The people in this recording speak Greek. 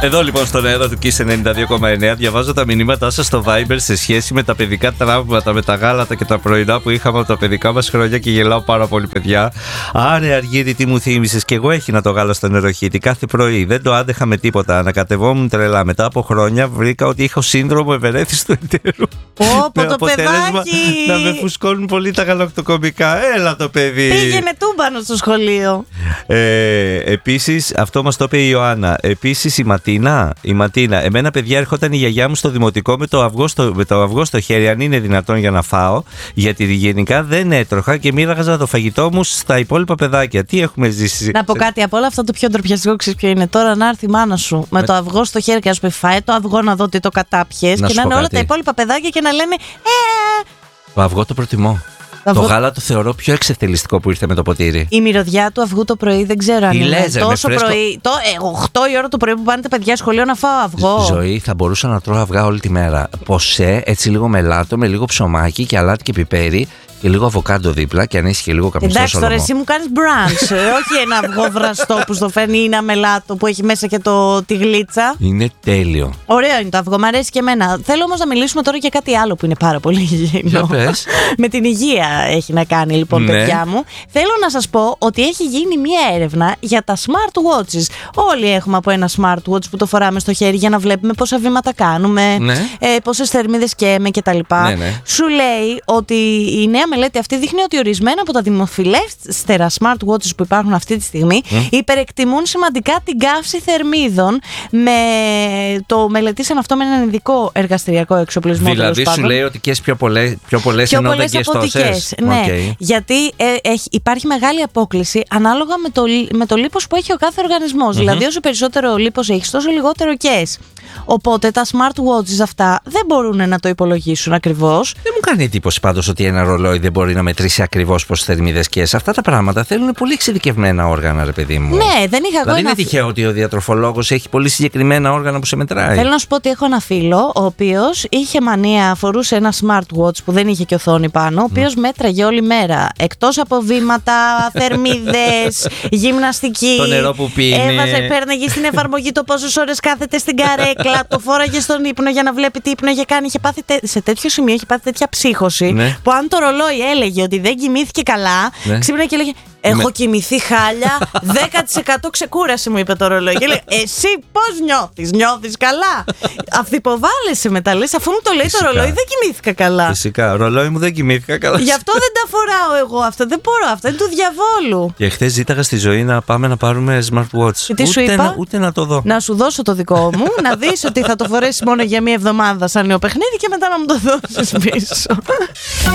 Εδώ λοιπόν στον αέρα του Kiss 92,9 διαβάζω τα μηνύματά σας στο Viber σε σχέση με τα παιδικά τραύματα, με τα γάλατα και τα πρωινά που είχαμε από τα παιδικά μας χρόνια και γελάω πάρα πολύ, παιδιά. Άρε Αργύρι, τι μου θύμισες, και εγώ έγινα το γάλα στο νεροχύτη κάθε πρωί. Δεν το άντεχα με τίποτα. Ανακατευόμουν τρελά. Μετά από χρόνια βρήκα ότι είχα σύνδρομο ευερέθιστου εταίρου. Πω, το παιδάκι! Να με φουσκώνουν πολύ τα γαλακτοκομικά. Έλα το παιδί. Πήγαινε τούμπανο στο σχολείο. Επίσης, αυτό μας το είπε η Ιωάννα. Επίσης η Ματίνα. Εμένα, παιδιά, έρχονταν η γιαγιά μου στο δημοτικό με το αυγό στο χέρι, αν είναι δυνατόν, για να φάω. Γιατί γενικά δεν έτρωχα και μοίραγαζα το φαγητό μου στα υπόλοιπα παιδάκια. Τι έχουμε ζήσει. Να πω κάτι από όλα αυτά, το πιο ντροπιαστικό, ξέρεις ποιο είναι? Τώρα να έρθει η μάνα σου με το αυγό στο χέρι και να σου πει φάε το αυγό να δω τι το κατάπιες, και να είναι όλα τα υπόλοιπα παιδάκια και να λένε Το αυγό το προτιμώ. Το γάλα το θεωρώ πιο εξευτελιστικό που ήρθε με το ποτήρι. Η μυρωδιά του αυγού το πρωί δεν ξέρω αν είναι τόσο πρωί. 8 η ώρα το πρωί που πάνε τα παιδιά σχολείο να φάω αυγό. Ζωή, θα μπορούσα να τρώω αυγά όλη τη μέρα. Ποσέ, έτσι λίγο μελάτο, με λίγο ψωμάκι και αλάτι και πιπέρι. Και λίγο αβοκάντο δίπλα και αν έχει και λίγο καπνιστό σολομό. Εντάξει, τώρα εσύ μου κάνεις brunch. Όχι ένα αυγό βραστό που στο φέρνει ή ένα μελάτο που έχει μέσα και τη γλίτσα. Είναι τέλειο. Ωραίο είναι το αυγό, μου αρέσει και εμένα. Θέλω όμως να μιλήσουμε τώρα για κάτι άλλο που είναι πάρα πολύ υγιεινό. Με την υγεία έχει να κάνει, λοιπόν, παιδιά μου. Θέλω να σας πω ότι έχει γίνει μία έρευνα για τα smartwatches. Όλοι έχουμε από ένα smartwatch που το φοράμε στο χέρι για να βλέπουμε πόσα βήματα κάνουμε, πόσες θερμίδες καίμε κτλ. Σου λέει ότι η νέα μελέτη αυτή δείχνει ότι ορισμένα από τα δημοφιλέστερα smartwatches που υπάρχουν αυτή τη στιγμή υπερεκτιμούν σημαντικά την καύση θερμίδων. Το μελετήσαν αυτό με έναν ειδικό εργαστηριακό εξοπλισμό. Δηλαδή σου λέει ότι και πιο πολλές ενώ δεν και τόσες. Ναι, γιατί υπάρχει μεγάλη απόκλιση ανάλογα με το λίπος που έχει ο κάθε οργανισμός. Δηλαδή όσο περισσότερο λίπος έχεις, τόσο λιγότερο καις. Οπότε τα smartwatches αυτά δεν μπορούν να το υπολογίσουν ακριβώς. Δεν μου κάνει εντύπωση πάντως ότι ένα ρολόι δεν μπορεί να μετρήσει ακριβώς πόσες θερμίδες καίς. Αυτά τα πράγματα θέλουν πολύ εξειδικευμένα όργανα, ρε παιδί μου. Ναι, δεν είχα δηλαδή είναι τυχαίο ότι ο διατροφολόγος έχει πολύ συγκεκριμένα όργανα που σε μετράει. Θέλω να σου πω ότι έχω ένα φίλο, ο οποίος είχε μανία, φορούσε ένα smartwatch που δεν είχε και οθόνη πάνω, ο οποίος μέτραγε όλη μέρα. Εκτός από βήματα, θερμίδες, γυμναστική. Το νερό που πίνει. Πέρναγε στην εφαρμογή το πόσες ώρες κάθεται στην καρέκλα, το φόραγε στον ύπνο για να βλέπει τι ύπνο είχε κάνει. Είχε πάθει σε τέτοιο σημείο, είχε πάθει τέτοια ψύχωση, που αν το ρολόι έλεγε ότι δεν κοιμήθηκε καλά, ξύπναγε και έλεγε έχω κοιμηθεί χάλια, 10% ξεκούραση, μου είπε το ρολόι. Και λέει, εσύ πώς νιώθεις καλά? Αυθυποβάλλεσαι μετά, λες, αφού μου το λέει το ρολόι, δεν κοιμήθηκα καλά. Φυσικά, ρολόι μου δεν κοιμήθηκα καλά. Γι' αυτό δεν τα φοράω εγώ αυτά, δεν μπορώ, αυτά είναι του διαβόλου. Και χθες ζήταγα στη Ζωή να πάμε να πάρουμε smartwatch. Και τι σου είπα? Ούτε να το δω. Να σου δώσω το δικό μου, να δεις ότι θα το φορέσεις μόνο για μία εβδομάδα σαν νέο παιχνίδι και μετά να μου το δώσεις πίσω.